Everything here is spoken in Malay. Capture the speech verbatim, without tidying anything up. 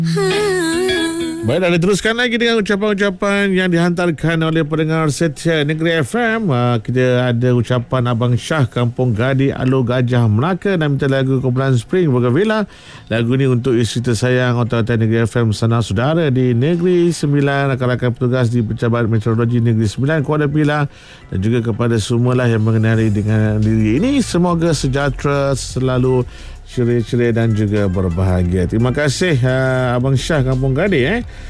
Baiklah, diteruskan lagi dengan ucapan-ucapan yang dihantarkan oleh pendengar setia Negeri F M. Uh, kita ada ucapan Abang Syah, Kampung Gadi, Alor Gajah, Melaka, dan minta lagu kumpulan Spring Bougainvillea. Lagu ni untuk isteri tersayang otoritas Negeri F M, sanak saudara di Negeri Sembilan, rakan-rakan petugas di Pejabat Meteorologi Negeri Sembilan, Kuala Pilah, dan juga kepada semualah yang mengenali dengan diri ini. Semoga sejahtera selalu, ceria-ceria dan juga berbahagia. Terima kasih uh, Abang Syah, Kampung Gadi eh.